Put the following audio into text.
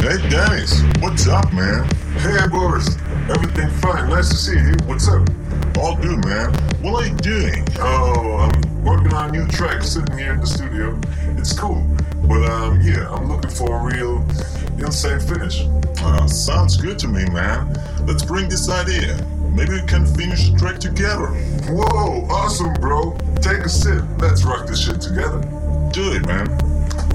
Hey Dennis, what's up, man? Hey Boris, everything fine. Nice to see you. What's up? All good, man. What are you doing? Oh, I'm working on a new track sitting here in the studio. It's cool. But yeah, I'm looking for a real insane finish. Sounds good to me, man. Let's bring this idea. Maybe we can finish the track together. Whoa, awesome, bro. Take a sip. Let's rock this shit together. Do it, man.